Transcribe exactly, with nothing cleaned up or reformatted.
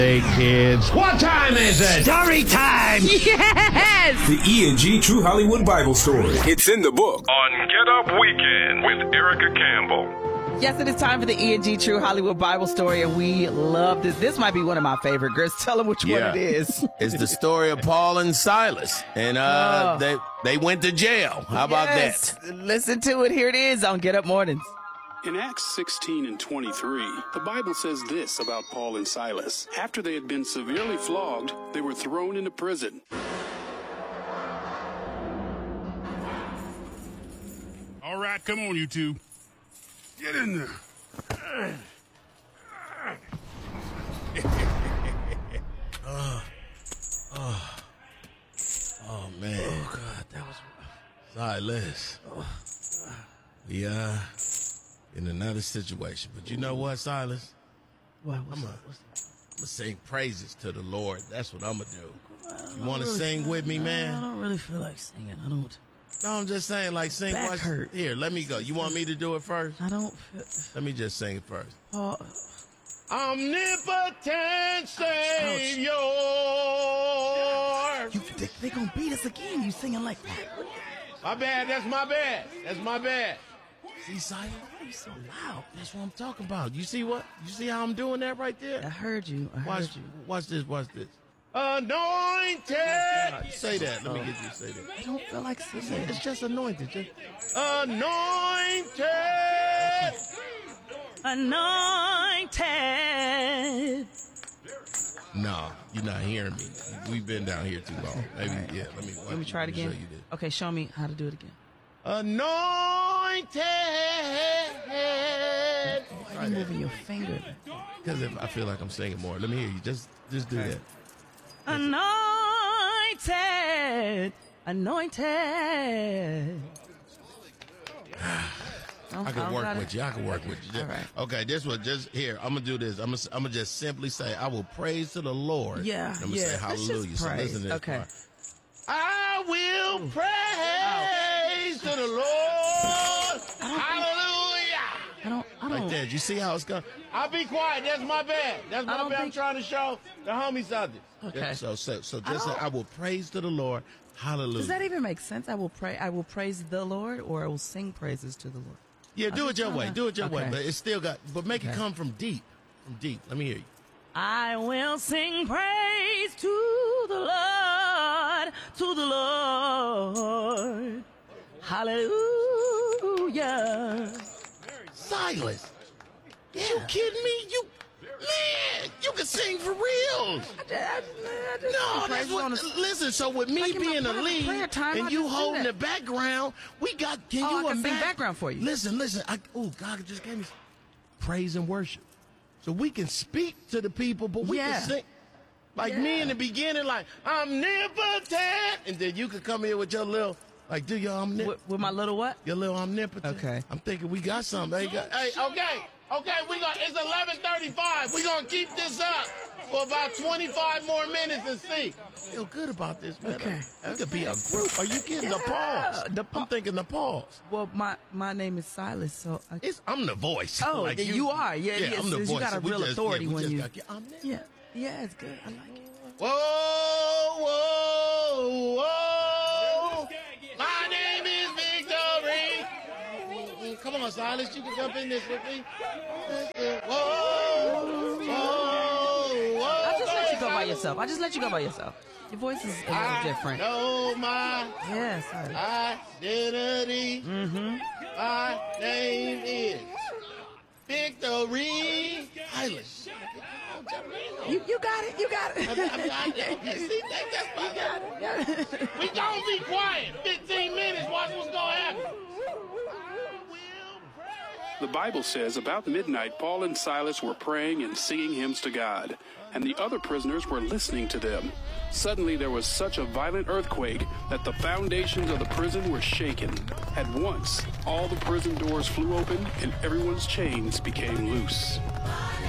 Hey kids, what time is it? Story time! Yes! The E and G True Hollywood Bible Story. It's in the book. On Get Up Weekend with Erica Campbell. Yes, it is time for the E and G True Hollywood Bible Story, and we love this. This might be one of my favorite. Girls, tell them which Yeah. one it is. It's the story of Paul and Silas, and uh, Oh. they they went to jail. How about Yes. that? Listen to it. Here it is on Get Up Mornings. In Acts sixteen and twenty-three, the Bible says this about Paul and Silas. After they had been severely flogged, they were thrown into prison. All right, come on, you two. Get in there. Oh man. Oh, God, that was Silas. We uh in another situation, but you know what, Silas? What, I'm what's gonna what's sing praises to the Lord. That's what I'm gonna do. You want to really sing with me, I man? don't really feel like singing. I don't. No, I'm just saying, like, sing. Back watch- hurt. Here, let me go. You want me to do it first? I don't feel. Let me just sing it first. Oh, Omnipotent Savior. you, they, they gonna beat us again. You singing like that? My bad. That's my bad. That's my bad. See, Silas? Why are you so loud? That's what I'm talking about. You see what? You see how I'm doing that right I there? heard you. I heard Watch, you. watch this. Watch this. Anointed. Say that. Let me get you to say that. I don't feel like singing. It's just anointed. Just anointed. Anointed. No, you're not hearing me. We've been down here too long. Maybe, yeah. Let me. Let me try it let me again. Show you this. Okay, show me how to do it again. Anointed. Why are you moving your finger? Because if I feel like I'm singing more, let me hear you. Just, just do that. Anointed. Anointed. I can work with you. I can work with you. All right. Okay, this one just here. I'm gonna do this. I'm gonna, I'm gonna just simply say, I will praise to the Lord. Yeah, I'm gonna yeah. say Let's just hallelujah. So praise. listen to this Okay. part. I will praise to the Lord. Hallelujah. I don't. I Like don't. that. You see how it's going? I'll be quiet. That's my bad. That's I my don't bad. I'm think- trying to show the homies something. Okay. Yeah, so, so, so just say, don't- I will praise to the Lord. Hallelujah. Does that even make sense? I will pray. I will praise the Lord, or I will sing praises to the Lord. Yeah, do it your way. Do it your way. Okay. But it's still got, but make it Okay. come from deep. From deep. Let me hear you. I will sing praise to the Lord, to the Lord. Hallelujah. Silas. You kidding me? You, man, you can sing for real. No, that's what, listen, so with me Like in my being a prayer- lead prayer time, and I you just do holding the that. background, we got, can Oh, you I can sing imagine? background for you. Listen, listen, I, oh, God just gave me praise and worship. So we can speak to the people, but we Yeah. can sing. Like me in the beginning, like, omnipotent. And then you could come here with your little, like, do your omnipotent. With, with my little what? Your little omnipotent. Okay. I'm thinking we got something. Hey, got, hey okay. Okay, we got, it's eleven thirty-five. We're going to keep this up for about twenty-five more minutes and see. Feel good about this, man. Okay. That could be a group. Are you getting the Yeah, pause? the pa- I'm thinking the pause. Well, my my name is Silas, so I, It's, I'm the voice. Oh, Like you are. Yeah, yeah, yeah, I'm the you voice. got a We real just- authority yeah, we when just you- got- yeah, omnipotent. yeah, yeah, it's good. I like it. Whoa, whoa, whoa. My name is Victory. Come on, Silas, you can jump in this with me. Whoa, whoa, whoa. I'll just let you go by yourself. I'll just let you go by yourself. Your voice is a little different. Know my Yeah, sorry. identity. Mm-hmm. My name is Victory. Silas. You you got it. You got it. I mean, I, okay, see, that, that's my God. We gonna be quiet. fifteen minutes. Watch what's gonna happen. The Bible says about midnight, Paul and Silas were praying and singing hymns to God, and the other prisoners were listening to them. Suddenly, there was such a violent earthquake that the foundations of the prison were shaken. At once, all the prison doors flew open and everyone's chains became loose.